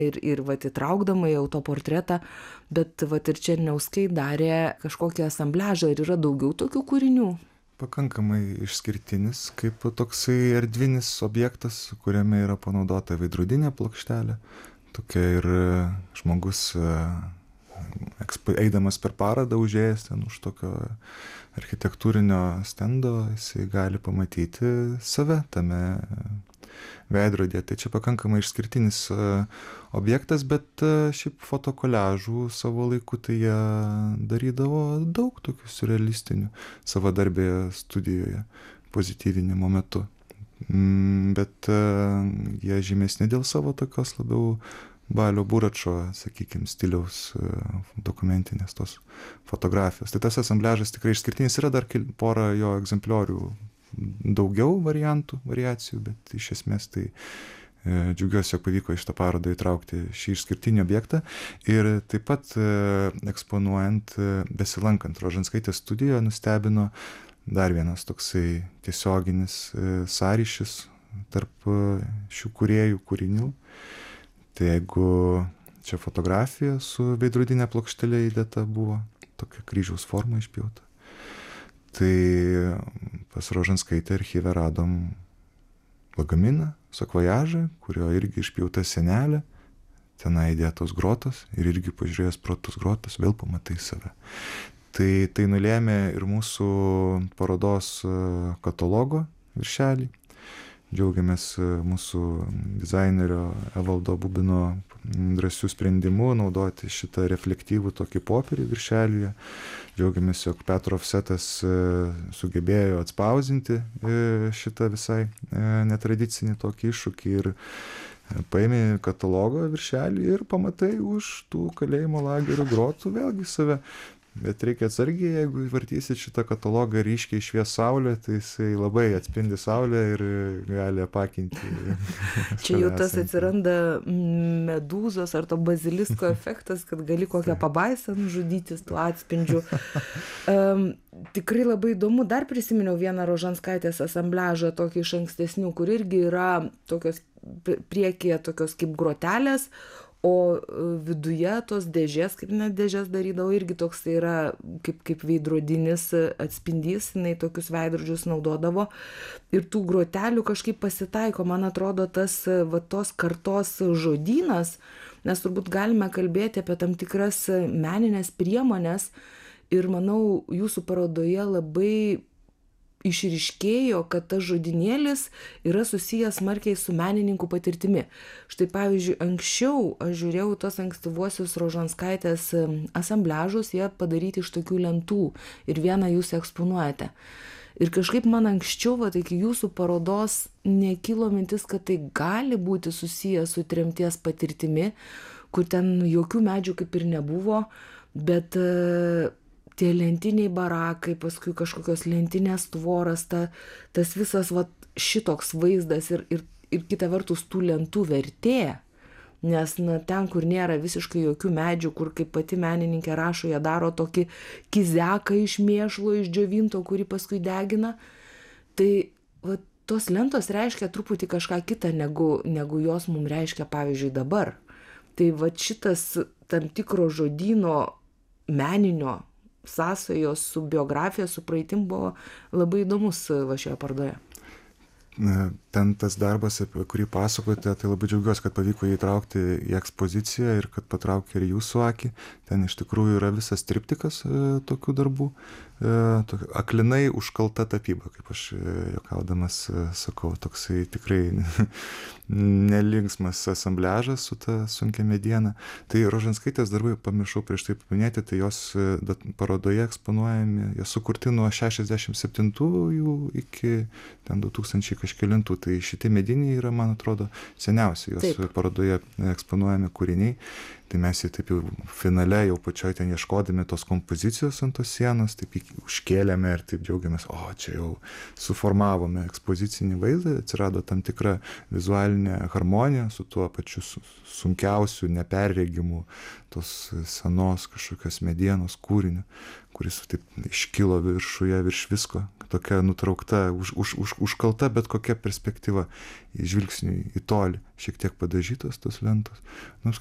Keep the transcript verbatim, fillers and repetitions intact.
ir ir vat įtraukdama į autoportretą, bet vat ir Černiauskai darė kažkokį asambliažą. Ar yra daugiau tokių kūrinių? Pakankamai išskirtinis, kaip toksai erdvinis objektas, kuriame yra panaudota veidrodinė plokštelė. Tokia ir žmogus eidamas per parodą, užėjęs ten už tokio architektūrinio stendo, jisai gali pamatyti save tame veidrodyje. Tai čia pakankamai išskirtinis objektas, bet šiaip fotokoliažų savo laiku tai jie darydavo daug tokių siurrealistinių savadarbėje studijoje pozityvinimo metu. Bet jie žymesni dėl savo tokios labiau Balio Buračo, sakykime, stiliaus dokumentinės tos fotografijos. Tai tas asambliažas tikrai išskirtinis, yra dar porą jo egzempliorių, daugiau variantų, variacijų, bet iš esmės tai e, džiaugiuosi, jog pavyko iš tą parodą įtraukti šį išskirtinį objektą. Ir taip pat e, eksponuojant, e, besilankant Rožanskaitės studijoje, nustebino dar vienas toksai tiesioginis e, sąryšis tarp e, šių kūrėjų kūrinių. Tai jeigu čia fotografija su veidrodinė plokštelė įdėta buvo, tokia kryžiaus forma išpjauta, tai pas Rožanskaitę archyve radom lagaminą, sakvojažą, kurio irgi išpjauta senelė, tenai įdėtos grotos ir irgi pažiūrėjęs pro tos grotos vėl pamatai save. Tai, tai nulėmė ir mūsų parodos katalogo viršelį. Džiaugiamės mūsų dizainerio Evaldo Bubino drąsių sprendimų naudoti šitą reflektyvų tokį popierį viršelyje. Džiaugiamės, jog Petro Ofsetas sugebėjo atspausinti šitą visai netradicinį tokį iššūkį ir paėmė katalogo viršelį ir pamatai už tų kalėjimo lagerių grotų vėlgi save. Bet reikia atsargiai, jeigu vartysit šitą katalogą ryškiai švies saulė, tai jisai labai atspindi saulę ir gali apakinti. Čia jau tas atsiranda medūzos ar to bazilisko efektas, kad gali kokią pabaisą nužudytis tuo atspindžiu. Um, tikrai labai įdomu, dar prisiminiau vieną Rožanskaitės asambliažą, tokį iš ankstesnių, kur irgi yra tokios priekyje tokios kaip grotelės, o viduje tos dėžės, kaip net dėžės darydavo, irgi toks tai yra kaip, kaip veidrodinis atspindys, jinai tokius veidrodžius naudodavo. Ir tų grotelių kažkaip pasitaiko, man atrodo, tas va, tos kartos žodynas, nes turbūt galime kalbėti apie tam tikras meninės priemonės ir manau, jūsų parodoje labai išryškėjo, kad tas žodynėlis yra susijęs smarkiai su menininkų patirtimi. Štai pavyzdžiui, anksčiau aš žiūrėjau tos ankstyvuosius Rožanskaitės asambliažus, jie padaryti iš tokių lentų ir vieną jūs eksponuojate. Ir kažkaip man anksčiau, va, iki jūsų parodos nekilo mintis, kad tai gali būti susijęs su tremties patirtimi, kur ten jokių medžių kaip ir nebuvo, bet tie lentiniai barakai, paskui kažkokios lentinės tvoras, ta, tas visas va, šitoks vaizdas ir, ir, ir kita vertus tų lentų vertė, nes na, ten, kur nėra visiškai jokių medžių, kur kaip pati menininkė rašo, jie daro tokį kizeką iš mėšlo, iš džiovinto, kurį paskui degina, tai va, tos lentos reiškia truputį kažką kitą, negu, negu jos mums reiškia, pavyzdžiui, dabar. Tai va šitas tam tikro žodyno meninio sąsajos su biografija, su praeitim buvo labai įdomus va šioje parodoje. Ten tas darbas, apie kurį pasakote, tai labai džiaugiuosi, kad pavyko jį įtraukti į ekspoziciją ir kad patraukė ir jūsų akį. Ten iš tikrųjų yra visas triptikas e, tokių darbų. E, tokia, aklinai užkalta tapyba, kaip aš juokaudamas e, sakau, toksai tikrai nelinksmas asambliažas su ta sunkia mediena. Tai Rožanskaitės darbai, pamiršau prieš tai paminėti, tai jos e, parodoje eksponuojami, jie sukurti nuo šešiasdešimt septintųjų iki ten du tūkstančiai kažkelintų. Tai šitie mediniai yra, man atrodo, seniausi jos taip parodoje eksponuojami kūriniai. Tai mes jį taip jau finale, jau pačioj ten ieškodami tos kompozicijos ant tos sienos, taip užkėlėme ir taip džiaugiamės, o čia jau suformavome ekspozicinį vaizdą, atsirado tam tikra vizualinė harmonija su tuo pačiu sunkiausiu, neperregimu tos senos kažkokios medienos kūriniu, kuris taip iškilo viršuje, virš visko, tokia nutraukta, už, už, už, užkalta bet kokia perspektyva, žvilgsniui į tolį, šiek tiek padažytos tos lentos. Nu,